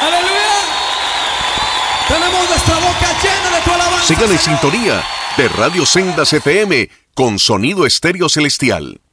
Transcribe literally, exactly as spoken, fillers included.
¡Aleluya! Tenemos nuestra boca llena de tu alabanza. Sigan en sintonía de Radio Sendas F M con sonido estéreo celestial.